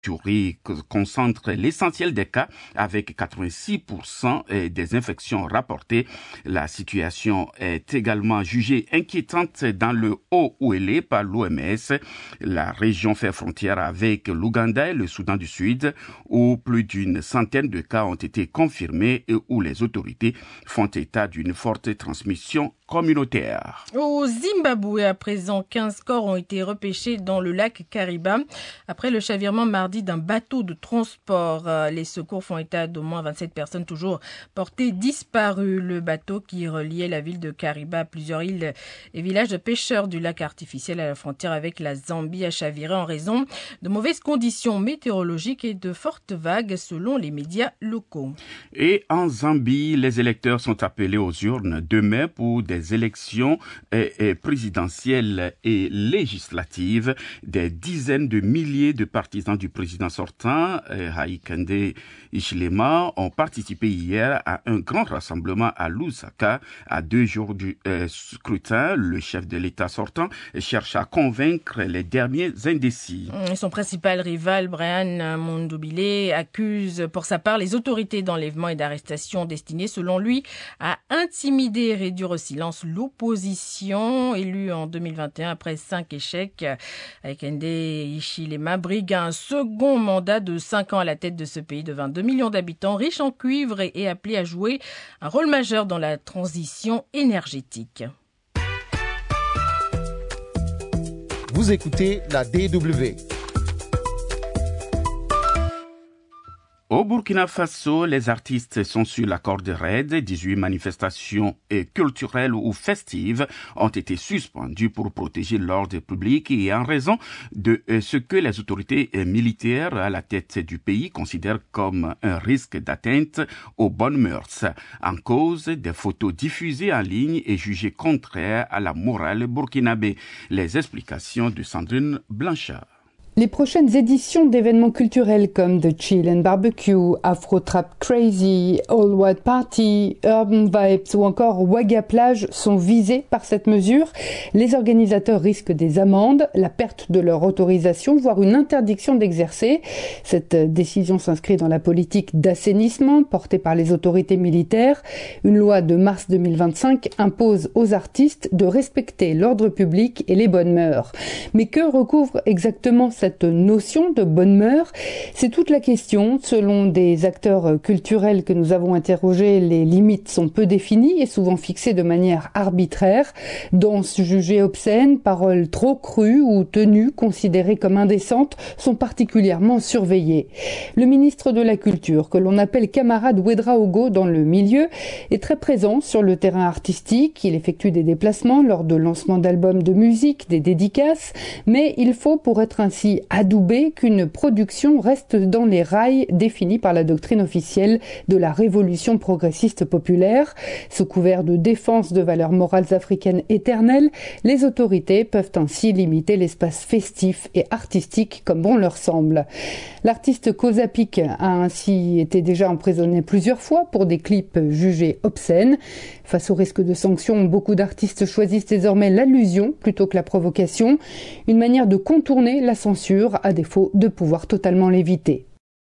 Ituri concentre l'essentiel des cas avec 86% des infections rapportées. La situation est également jugée inquiétante dans le Haut-Ouélé par l'OMS. La région fait frontière avec l'Ouganda et le Soudan du Sud où plus d'une centaine de cas ont été confirmés et où les autorités font état d'une forte transmission communautaire. Au Zimbabwe, à présent, 15 corps ont été repêchés dans le lac Kariba après le chavirement mardi d'un bateau de transport. Les secours font état d'au moins 27 personnes toujours portées disparues. Le bateau qui reliait la ville de Kariba à plusieurs îles et villages de pêcheurs du lac artificiel à la frontière avec la Zambie a chaviré en raison de mauvaises conditions météorologiques et de fortes vagues selon les médias locaux. Et en Zambie, les électeurs sont appelés aux urnes demain pour des élections présidentielles et législatives. Des dizaines de milliers de partisans du président sortant, Hakainde Hichilema, ont participé hier à un grand rassemblement à Lusaka. À 2 jours du scrutin, le chef de l'État sortant cherche à convaincre les derniers indécis. Son principal rival, Brian Mundubile, accuse pour sa part les autorités d'enlèvement et d'arrestation destinées, selon lui, à intimider et réduire au silence l'opposition. Élue en 2021 après 5 échecs, Hakainde Hichilema brigue un second mandat de 5 ans à la tête de ce pays de 22 millions d'habitants, riche en cuivre et appelé à jouer un rôle majeur dans la transition énergétique. Vous écoutez la DW. Au Burkina Faso, les artistes sont sur la corde raide. 18 manifestations culturelles ou festives ont été suspendues pour protéger l'ordre public et en raison de ce que les autorités militaires à la tête du pays considèrent comme un risque d'atteinte aux bonnes mœurs. En cause, des photos diffusées en ligne et jugées contraires à la morale burkinabé. Les explications de Sandrine Blanchard. Les prochaines éditions d'événements culturels comme The Chill and Barbecue, Afro Trap Crazy, All White Party, Urban Vibes ou encore Waga Plage sont visées par cette mesure. Les organisateurs risquent des amendes, la perte de leur autorisation, voire une interdiction d'exercer. Cette décision s'inscrit dans la politique d'assainissement portée par les autorités militaires. Une loi de mars 2025 impose aux artistes de respecter l'ordre public et les bonnes mœurs. Mais que recouvre exactement cette notion de bonne mœurs? C'est toute la question. Selon des acteurs culturels que nous avons interrogés, les limites sont peu définies et souvent fixées de manière arbitraire. Danses jugées obscènes, paroles trop crues ou tenues considérées comme indécentes sont particulièrement surveillées. Le ministre de la Culture, que l'on appelle camarade Ouedraogo dans le milieu, est très présent sur le terrain artistique. Il effectue des déplacements lors de lancements d'albums de musique, des dédicaces, mais il faut pour être ainsi adoubé qu'une production reste dans les rails définis par la doctrine officielle de la révolution progressiste populaire. Sous couvert de défense de valeurs morales africaines éternelles, les autorités peuvent ainsi limiter l'espace festif et artistique comme bon leur semble. L'artiste Kozapik a ainsi été déjà emprisonné plusieurs fois pour des clips jugés obscènes. Face au risque de sanctions, beaucoup d'artistes choisissent désormais l'allusion plutôt que la provocation, une manière de contourner la censure à défaut de pouvoir totalement l'éviter.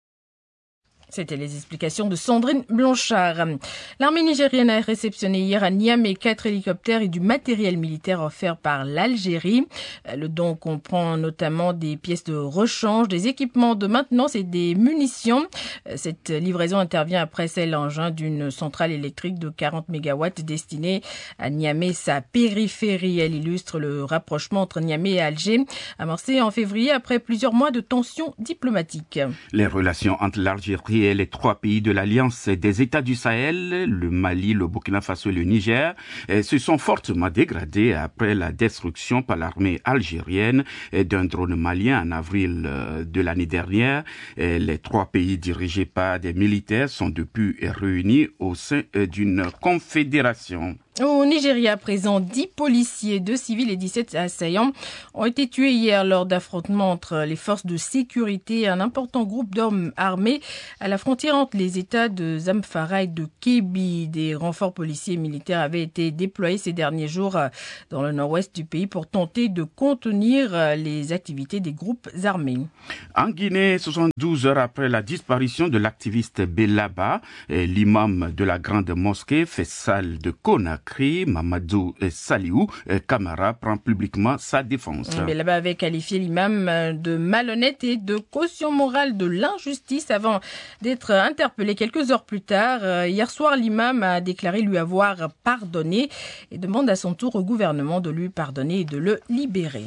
C'était les explications de Sandrine Blanchard. L'armée nigérienne a réceptionné hier à Niamey 4 hélicoptères et du matériel militaire offert par l'Algérie. Le don comprend notamment des pièces de rechange, des équipements de maintenance et des munitions. Cette livraison intervient après celle en juin d'une centrale électrique de 40 MW destinée à Niamey, sa périphérie. Elle illustre le rapprochement entre Niamey et Alger, amorcé en février après plusieurs mois de tensions diplomatiques. Les relations entre l'Algérie et les 3 pays de l'Alliance des États du Sahel, le Mali, le Burkina Faso et le Niger, se sont fortement dégradées après la destruction par l'armée algérienne d'un drone malien en avril de l'année dernière. Les 3 pays dirigés par des militaires sont depuis réunis au sein d'une confédération. Au Nigeria, à présent, 10 policiers, 2 civils et 17 assaillants ont été tués hier lors d'affrontements entre les forces de sécurité et un important groupe d'hommes armés à la frontière entre les États de Zamfara et de Kebbi. Des renforts policiers et militaires avaient été déployés ces derniers jours dans le nord-ouest du pays pour tenter de contenir les activités des groupes armés. En Guinée, 72 heures après la disparition de l'activiste Bellaba, l'imam de la grande mosquée Faisal de Conakry, Mamadou Saliou Camara prend publiquement sa défense. Bellaba avait qualifié l'imam de malhonnête et de caution morale de l'injustice avant d'être interpellé quelques heures plus tard. Hier soir, l'imam a déclaré lui avoir pardonné et demande à son tour au gouvernement de lui pardonner et de le libérer.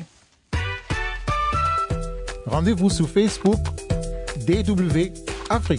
Rendez-vous sur Facebook DW Afrique.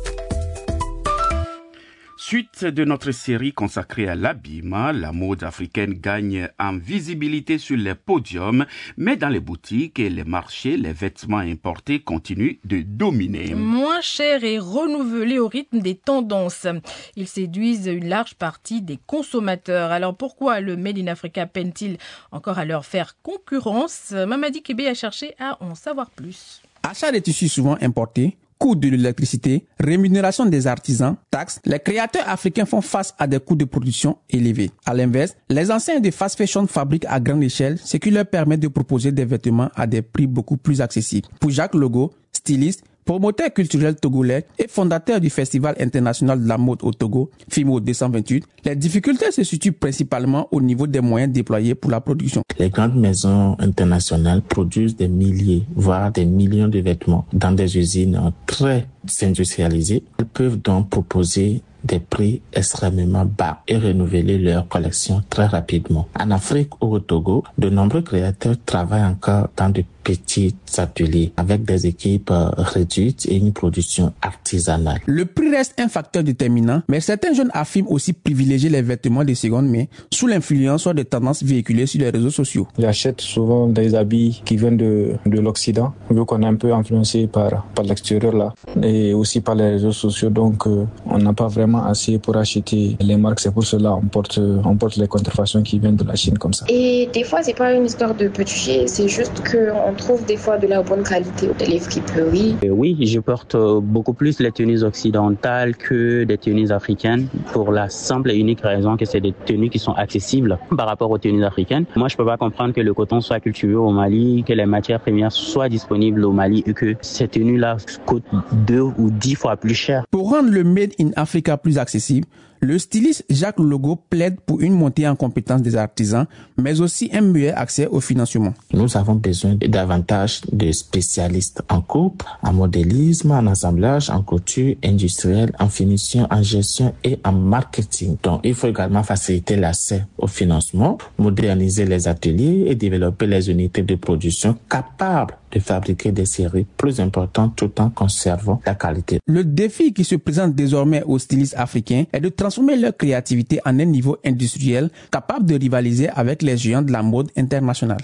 Suite de notre série consacrée à l'habillement, la mode africaine gagne en visibilité sur les podiums, mais dans les boutiques et les marchés, les vêtements importés continuent de dominer. Moins chers et renouvelés au rythme des tendances. Ils séduisent une large partie des consommateurs. Alors pourquoi le Made in Africa peine-t-il encore à leur faire concurrence? Mamadi Kébé a cherché à en savoir plus. Achat des tissus souvent importés, coût de l'électricité, rémunération des artisans, taxes, les créateurs africains font face à des coûts de production élevés. À l'inverse, les enseignes de fast fashion fabriquent à grande échelle, ce qui leur permet de proposer des vêtements à des prix beaucoup plus accessibles. Pour Jacques Logo, styliste, promoteur culturel togolais et fondateur du Festival international de la mode au Togo, FIMO 228, les difficultés se situent principalement au niveau des moyens déployés pour la production. Les grandes maisons internationales produisent des milliers, voire des millions de vêtements dans des usines très industrialisées. Elles peuvent donc proposer des prix extrêmement bas et renouveler leur collection très rapidement. En Afrique ou au Togo, de nombreux créateurs travaillent encore dans de petits ateliers avec des équipes réduites et une production artisanale. Le prix reste un facteur déterminant, mais certains jeunes affirment aussi privilégier les vêtements de seconde main sous l'influence des tendances véhiculées sur les réseaux sociaux. J'achète souvent des habits qui viennent de l'Occident, vu qu'on est un peu influencé par l'extérieur là, et aussi par les réseaux sociaux, donc on n'a pas vraiment assez pour acheter les marques. C'est pour cela on porte les contrefaçons qui viennent de la Chine comme ça. Et des fois, c'est pas une histoire de budget, c'est juste qu'on trouve des fois de la bonne qualité dans les friperies. Oui, je porte beaucoup plus les tenues occidentales que des tenues africaines pour la simple et unique raison que c'est des tenues qui sont accessibles par rapport aux tenues africaines. Moi, je peux pas comprendre que le coton soit cultivé au Mali, que les matières premières soient disponibles au Mali et que ces tenues-là coûtent 2 ou 10 fois plus cher. Pour rendre le Made in Africa plus accessible, le styliste Jacques Logo plaide pour une montée en compétence des artisans, mais aussi un meilleur accès au financement. Nous avons besoin davantage de spécialistes en coupe, en modélisme, en assemblage, en couture industrielle, en finition, en gestion et en marketing. Donc, il faut également faciliter l'accès au financement, moderniser les ateliers et développer les unités de production capables de fabriquer des séries plus importantes tout en conservant la qualité. Le défi qui se présente désormais aux stylistes africains est de transformer leur créativité en un niveau industriel capable de rivaliser avec les géants de la mode internationale.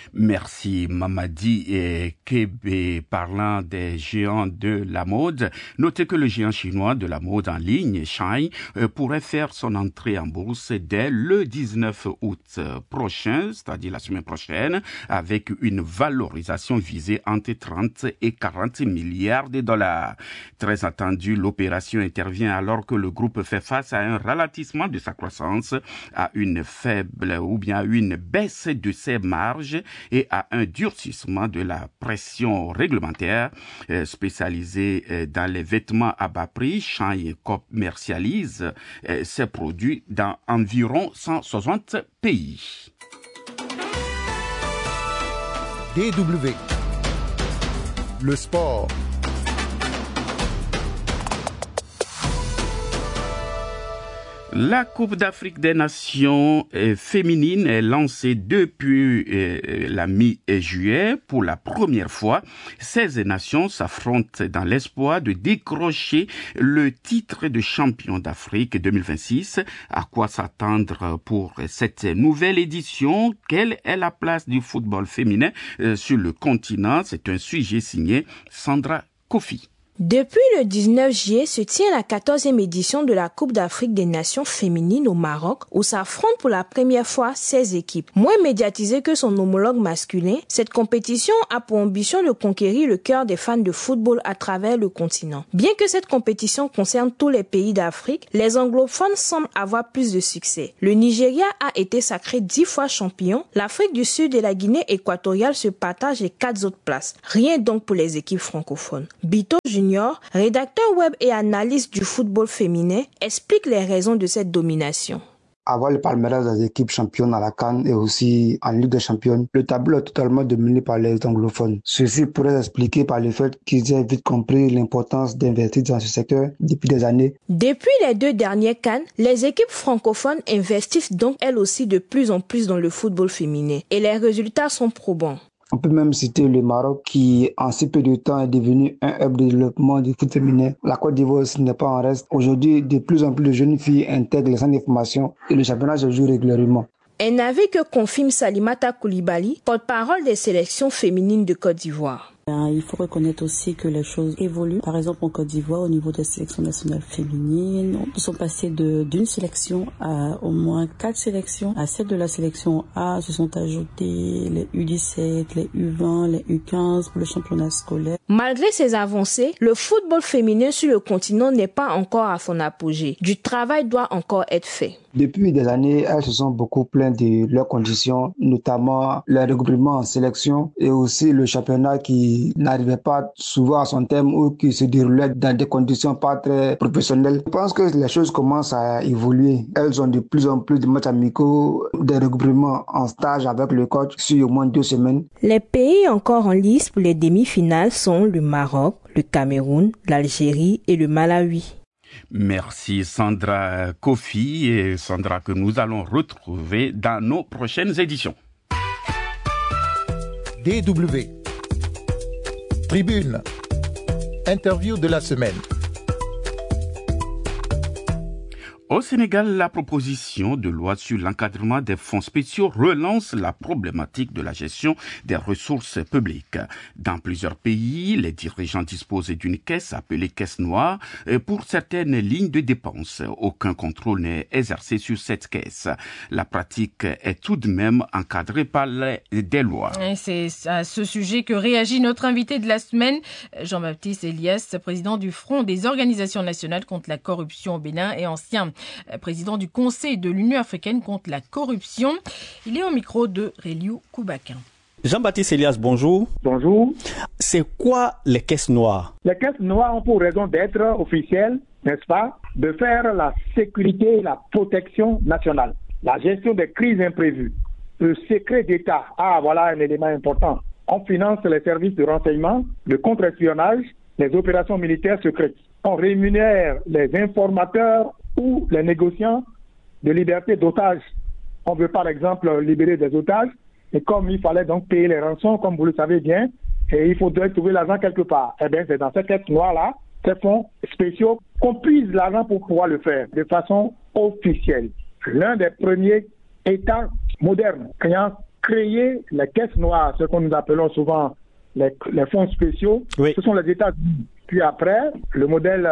Merci Mamadi et Kébé. Parlant des géants de la mode, notez que le géant chinois de la mode en ligne, Shine, pourrait faire son entrée en bourse dès le 19 août prochain, c'est-à-dire la semaine prochaine, avec une valorisation visée entre 30 et 40 milliards de dollars. Très attendu, l'opération intervient alors que le groupe fait face à un ralentissement de sa croissance, à une faible ou bien à une baisse de ses marges et à un durcissement de la pression réglementaire. Spécialisé dans les vêtements à bas prix, Shine commercialise ses produits dans environ 160 pays. DW. Le sport. La Coupe d'Afrique des Nations féminine est lancée depuis la mi-juillet. Pour la première fois, 16 nations s'affrontent dans l'espoir de décrocher le titre de champion d'Afrique 2026. À quoi s'attendre pour cette nouvelle édition? Quelle est la place du football féminin sur le continent? C'est un sujet signé Sandra Kofi. Depuis le 19 juillet se tient la 14e édition de la Coupe d'Afrique des Nations féminines au Maroc, où s'affrontent pour la première fois 16 équipes. Moins médiatisée que son homologue masculin, cette compétition a pour ambition de conquérir le cœur des fans de football à travers le continent. Bien que cette compétition concerne tous les pays d'Afrique, les anglophones semblent avoir plus de succès. Le Nigeria a été sacré 10 fois champion, l'Afrique du Sud et la Guinée équatoriale se partagent les 4 autres places. Rien donc pour les équipes francophones. Bito Junior, rédacteur web et analyste du football féminin, explique les raisons de cette domination. Avoir le palmarès des équipes championnes à la CAN et aussi en Ligue des Champions, le tableau est totalement dominé par les anglophones. Ceci pourrait s'expliquer par le fait qu'ils aient vite compris l'importance d'investir dans ce secteur depuis des années. Depuis les 2 dernières CAN, les équipes francophones investissent donc elles aussi de plus en plus dans le football féminin et les résultats sont probants. On peut même citer le Maroc qui, en si peu de temps, est devenu un hub de développement du foot féminin. La Côte d'Ivoire aussi n'est pas en reste. Aujourd'hui, de plus en plus de jeunes filles intègrent les centres de formation et le championnat se joue régulièrement. Un avis que confirme Salimata Koulibaly, porte-parole des sélections féminines de Côte d'Ivoire. Il faut reconnaître aussi que les choses évoluent. Par exemple, en Côte d'Ivoire, au niveau des sélections nationales féminines, nous sommes passés d'une sélection à au moins 4 sélections. À celle de la sélection A se sont ajoutés les U17, les U20, les U15 pour le championnat scolaire. Malgré ces avancées, le football féminin sur le continent n'est pas encore à son apogée. Du travail doit encore être fait. Depuis des années, elles se sont beaucoup plaintes de leurs conditions, notamment le regroupement en sélection et aussi le championnat qui n'arrivait pas souvent à son terme ou qui se déroulait dans des conditions pas très professionnelles. Je pense que les choses commencent à évoluer. Elles ont de plus en plus de matchs amicaux, des regroupements en stage avec le coach sur au moins 2 semaines. Les pays encore en lice pour les demi-finales sont le Maroc, le Cameroun, l'Algérie et le Malawi. Merci Sandra Kofi et Sandra que nous allons retrouver dans nos prochaines éditions. DW Tribune. Interview de la semaine. Au Sénégal, la proposition de loi sur l'encadrement des fonds spéciaux relance la problématique de la gestion des ressources publiques. Dans plusieurs pays, les dirigeants disposent d'une caisse appelée caisse noire pour certaines lignes de dépenses. Aucun contrôle n'est exercé sur cette caisse. La pratique est tout de même encadrée par des lois. Et c'est à ce sujet que réagit notre invité de la semaine, Jean-Baptiste Elias, président du Front des organisations nationales contre la corruption au Bénin et ancien président du Conseil de l'Union africaine contre la corruption. Il est au micro de Réliou Koubakin. Jean-Baptiste Elias, bonjour. Bonjour. C'est quoi les caisses noires? Les caisses noires ont pour raison d'être officielles, n'est-ce pas, de faire la sécurité et la protection nationale, la gestion des crises imprévues, le secret d'État. Ah, voilà un élément important. On finance les services de renseignement, le contre-espionnage, les opérations militaires secrètes. On rémunère les informateurs ou les négociants de liberté d'otages. On veut par exemple libérer des otages, et comme il fallait donc payer les rançons, comme vous le savez bien, et il faudrait trouver l'argent quelque part. Eh bien, c'est dans cette caisse noire-là, ces fonds spéciaux, qu'on puise l'argent pour pouvoir le faire de façon officielle. L'un des premiers États modernes ayant créé les caisses noires, ce que nous appelons souvent les fonds spéciaux, oui. Ce sont les États-Unis. Puis après, le modèle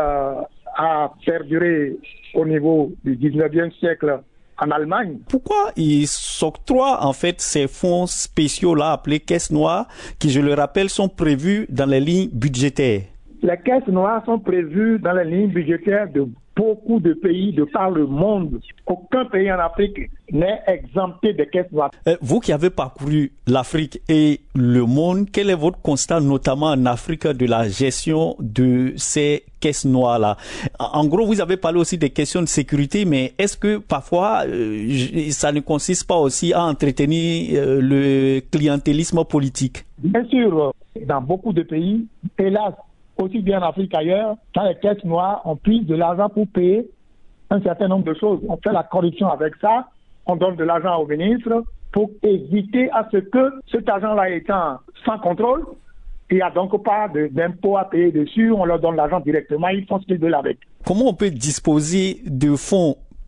a perduré au niveau du 19e siècle en Allemagne. Pourquoi ils s'octroient en fait ces fonds spéciaux-là appelés caisses noires qui, je le rappelle, sont prévus dans les lignes budgétaires? Les caisses noires sont prévues dans les lignes budgétaires de beaucoup de pays de par le monde. Aucun pays en Afrique n'est exempté des caisses noires. Vous qui avez parcouru l'Afrique et le monde, quel est votre constat, notamment en Afrique, de la gestion de ces caisses noires-là? En gros, vous avez parlé aussi des questions de sécurité, mais est-ce que parfois, ça ne consiste pas aussi à entretenir le clientélisme politique? Bien sûr, dans beaucoup de pays, hélas, aussi bien en Afrique qu'ailleurs, dans les caisses noires, on puise de l'argent pour payer un certain nombre de choses. On fait la corruption avec ça, on donne de l'argent aux ministres pour éviter à ce que cet argent-là étant sans contrôle, il n'y a donc pas d'impôt à payer dessus, on leur donne l'argent directement, ils font ce qu'ils veulent avec. Comment on peut disposer de fonds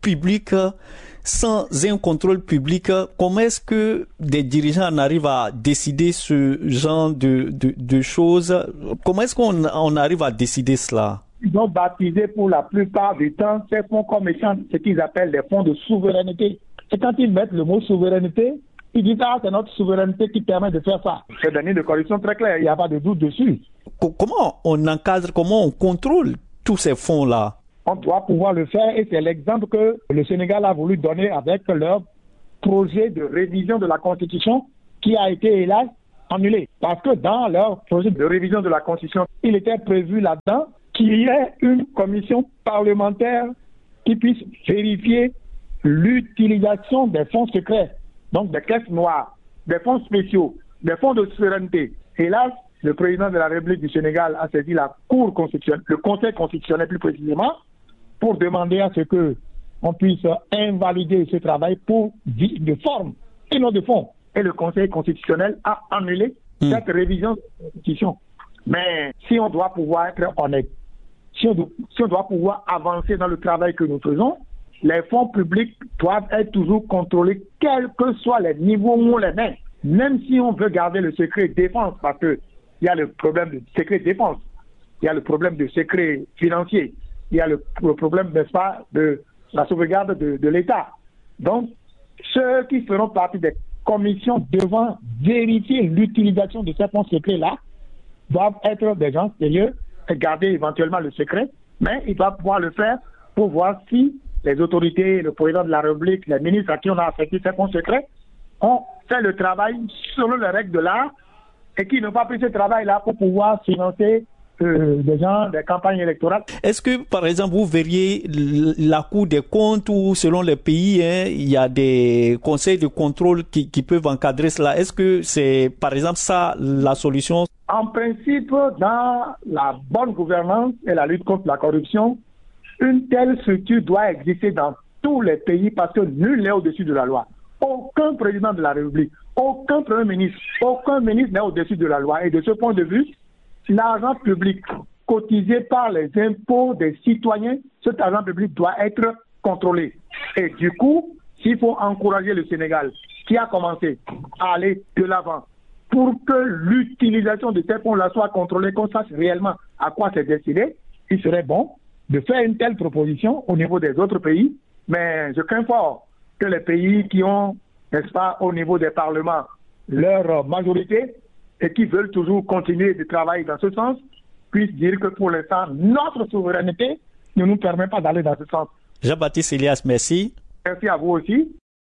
public, sans un contrôle public, comment est-ce que des dirigeants en arrivent à décider ce genre de choses? Comment est-ce qu'on arrive à décider cela? Ils ont baptisé pour la plupart du temps ces fonds comme étant ce qu'ils appellent des fonds de souveraineté. Et quand ils mettent le mot souveraineté, ils disent c'est notre souveraineté qui permet de faire ça. C'est donné de corruption très clair, il n'y a pas de doute dessus. Comment on encadre, comment on contrôle tous ces fonds-là? On doit pouvoir le faire et c'est l'exemple que le Sénégal a voulu donner avec leur projet de révision de la Constitution qui a été, hélas, annulé. Parce que dans leur projet de révision de la Constitution, il était prévu là-dedans qu'il y ait une commission parlementaire qui puisse vérifier l'utilisation des fonds secrets, donc des caisses noires, des fonds spéciaux, des fonds de souveraineté. Hélas, le président de la République du Sénégal a saisi la Cour constitutionnelle, le Conseil constitutionnel plus précisément, pour demander à ce que on puisse invalider ce travail pour de forme et non de fond. Et le Conseil constitutionnel a annulé cette révision de la Constitution. Mais si on doit pouvoir être honnête, si on doit pouvoir avancer dans le travail que nous faisons, les fonds publics doivent être toujours contrôlés, quels que soient les niveaux où on les met. Même si on veut garder le secret défense, parce que il y a le problème de secret défense, il y a le problème de secret financier, il y a le problème, n'est-ce pas, de la sauvegarde de l'État. Donc, ceux qui feront partie des commissions devant vérifier l'utilisation de ces fonds secrets-là doivent être des gens sérieux et garder éventuellement le secret, mais ils doivent pouvoir le faire pour voir si les autorités, le président de la République, les ministres à qui on a affecté ces fonds secrets ont fait le travail selon les règles de l'art et qui n'ont pas pris ce travail-là pour pouvoir financer des gens, des campagnes électorales. Est-ce que, par exemple, vous verriez la Cour des comptes ou selon les pays, il y a des conseils de contrôle qui peuvent encadrer cela? Est-ce que c'est, par exemple, ça la solution? En principe, dans la bonne gouvernance et la lutte contre la corruption, une telle structure doit exister dans tous les pays parce que nul n'est au-dessus de la loi. Aucun président de la République, aucun premier ministre, aucun ministre n'est au-dessus de la loi. Et de ce point de vue, l'argent public cotisé par les impôts des citoyens, cet argent public doit être contrôlé. Et du coup, s'il faut encourager le Sénégal, qui a commencé à aller de l'avant, pour que l'utilisation de ces fonds-là soit contrôlée, qu'on sache réellement à quoi c'est destiné, il serait bon de faire une telle proposition au niveau des autres pays. Mais je crains fort que les pays qui ont, n'est-ce pas, au niveau des parlements, leur majorité, et qui veulent toujours continuer de travailler dans ce sens, puissent dire que pour l'instant, notre souveraineté ne nous permet pas d'aller dans ce sens. Jean-Baptiste Elias, merci. Merci à vous aussi.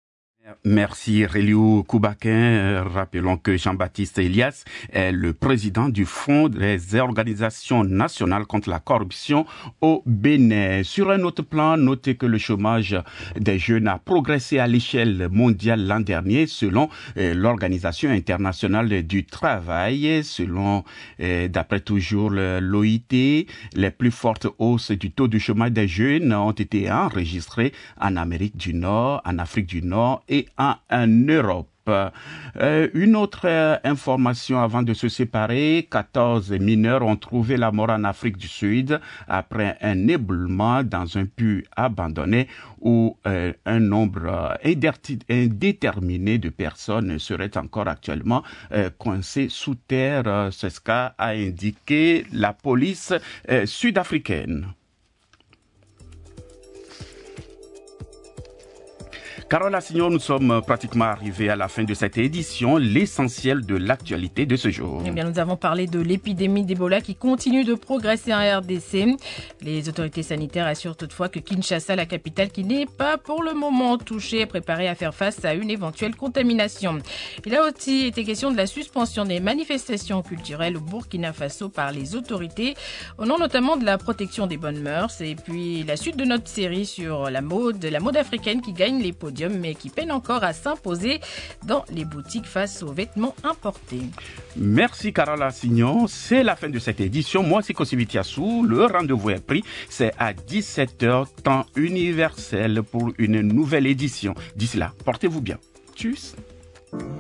Merci Reliou Koubakin. Rappelons que Jean-Baptiste Elias est le président du Fonds des organisations nationales contre la corruption au Bénin. Sur un autre plan, notez que le chômage des jeunes a progressé à l'échelle mondiale l'an dernier selon l'Organisation internationale du travail. Selon, d'après toujours l'OIT, les plus fortes hausses du taux de chômage des jeunes ont été enregistrées en Amérique du Nord, en Afrique du Nord et en Europe. Une autre information avant de se séparer, 14 mineurs ont trouvé la mort en Afrique du Sud après un éboulement dans un puits abandonné où un nombre indéterminé de personnes seraient encore actuellement coincées sous terre. C'est ce qu'a indiqué la police sud-africaine. Carole Assignon, nous sommes pratiquement arrivés à la fin de cette édition, l'essentiel de l'actualité de ce jour. Eh bien, nous avons parlé de l'épidémie d'Ebola qui continue de progresser en RDC. Les autorités sanitaires assurent toutefois que Kinshasa, la capitale, qui n'est pas pour le moment touchée, est préparée à faire face à une éventuelle contamination. Il a aussi été question de la suspension des manifestations culturelles au Burkina Faso par les autorités, au nom notamment de la protection des bonnes mœurs. Et puis la suite de notre série sur la mode africaine qui gagne les podiums, mais qui peine encore à s'imposer dans les boutiques face aux vêtements importés. Merci Carole Assignon. C'est la fin de cette édition. Moi, c'est Kosivitiassou. Le rendez-vous est pris. C'est à 17h, temps universel pour une nouvelle édition. D'ici là, portez-vous bien. Tchuss.